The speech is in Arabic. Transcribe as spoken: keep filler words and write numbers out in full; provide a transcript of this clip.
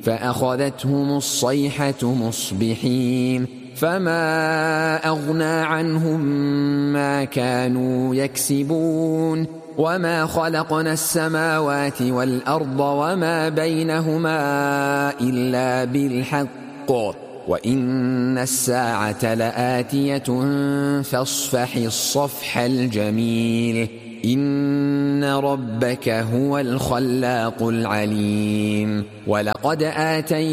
فأخذتهم الصيحة مصبحين فما أغنى عنهم ما كانوا يكسبون وما خلقنا السماوات والأرض وما بينهما إلا بالحق وإن الساعة لآتية فاصفح الصفح الجميل إن ربك هو الخلاق العليم ولقد آتينا